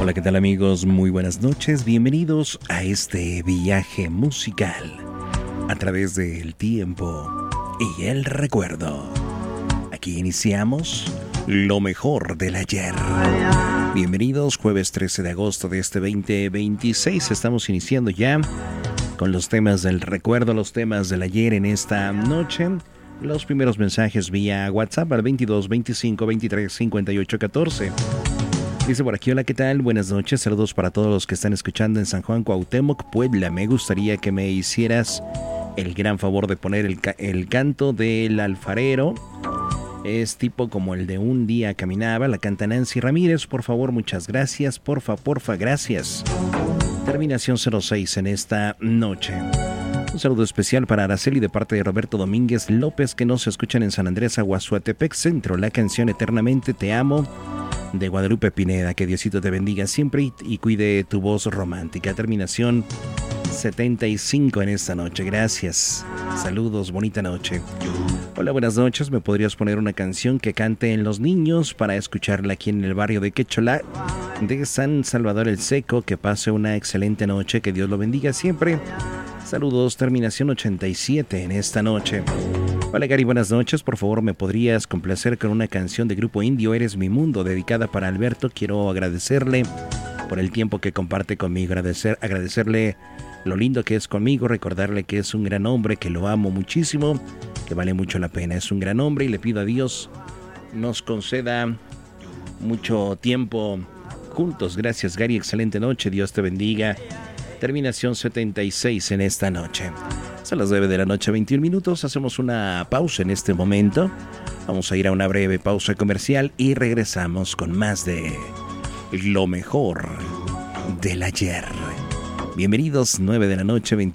Hola, ¿qué tal amigos? Muy buenas noches, bienvenidos a este viaje musical a través del tiempo y el recuerdo. Aquí iniciamos lo mejor del ayer. Bienvenidos, jueves 13 de agosto de este 2026, estamos iniciando ya con los temas del recuerdo, los temas del ayer en esta noche. Los primeros mensajes vía WhatsApp al 22 25 23 58 14. Dice por aquí, hola, ¿qué tal? Buenas noches, saludos para todos los que están escuchando en San Juan Cuauhtémoc, Puebla. Me gustaría que me hicieras el gran favor de poner el canto del alfarero. Es tipo como el de Un día caminaba, la canta Nancy Ramírez. Por favor, muchas gracias, porfa, gracias. Terminación 06 en esta noche. Un saludo especial para Araceli de parte de Roberto Domínguez López, que nos escuchan en San Andrés Aguazuatepec Centro. La canción Eternamente Te Amo de Guadalupe Pineda. Que Diosito te bendiga siempre y cuide tu voz romántica. Terminación 75 en esta noche. Gracias. Saludos, bonita noche. Hola, buenas noches. ¿Me podrías poner una canción que canten los niños para escucharla aquí en el barrio de Quecholá de San Salvador el Seco? Que pase una excelente noche. Que Dios lo bendiga siempre. Saludos, terminación 87 en esta noche. Hola Gary, buenas noches. Por favor, ¿me podrías complacer con una canción de Grupo Indio, Eres mi mundo, dedicada para Alberto? Quiero agradecerle por el tiempo que comparte conmigo, agradecerle lo lindo que es conmigo, recordarle que es un gran hombre, que lo amo muchísimo, que vale mucho la pena. Es un gran hombre y le pido a Dios nos conceda mucho tiempo juntos. Gracias Gary, excelente noche, Dios te bendiga. Terminación 76 en esta noche. Son las 9 de la noche, 21 minutos. Hacemos una pausa en este momento. Vamos a ir a una breve pausa comercial y regresamos con más de lo mejor del ayer. Bienvenidos, 9 de la noche, 21.